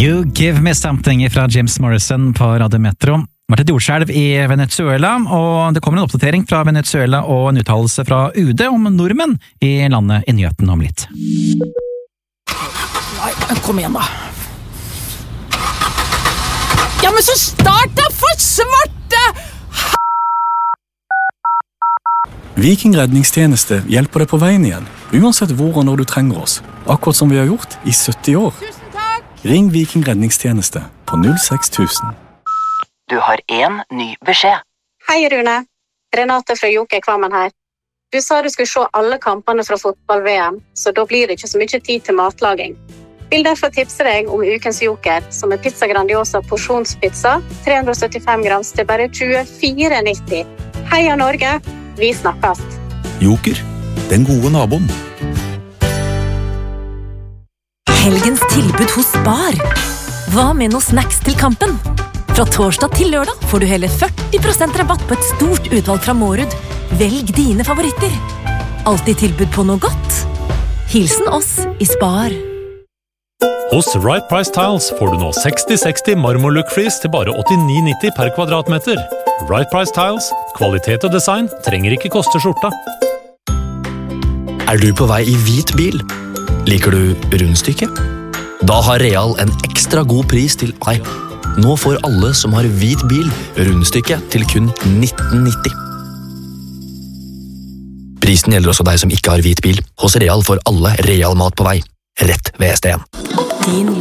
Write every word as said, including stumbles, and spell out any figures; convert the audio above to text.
You Give Me Something fra James Morrison på Radio Metro. Det har vært et jordskjelv i Venezuela, og det kommer en oppdatering fra Venezuela og en uttalelse fra U D om nordmenn i landet i nyheten om litt. Nei, kom igjen da. Ja, men så start da for svarte! Viking redningstjeneste hjelper deg på veien igjen, uansett hvor og når du trenger oss. Akkurat som vi har gjort i sytti år. Ring Viking redningstjeneste på null seks tusen. Du har en ny beskjed. Hei Rune, Renate fra Joker Kvammen her. Du sa du skulle se alle kampene fra fotball-V M, så da blir det ikke så mye tid til matlaging. Vil derfor tipse deg om ukens Joker, som er pizza grandiosa porsjonspizza, tre hundre og syttifem grams til bare tjuefire nitti. Heia Norge, vi snakkes. Joker, den gode naboen. Helgens tilbud hos Spar. Hva med noen snacks til kampen? Fra torsdag til lørdag får du hele førti prosent rabatt på et stort utvalg fra Mårud. Velg dine favoritter. Alltid tilbud på noe godt. Hilsen oss i Spar. Hos Right Price Tiles får du nå seksti seksti marmorlook-flis til bare åttini nitti per kvadratmeter. Right Price Tiles, kvalitet og design trenger ikke koste skjorta. Er du på vei i hvit bil? Liker du rundstykke? Da har Real en ekstra god pris til deg. Nå får alle som har hvit bil rundstykke til kun nitten nitti. Prisen gjelder også deg som ikke har hvit bil. Hos Real får alle Real mat på vei. Rett ved S D en. Din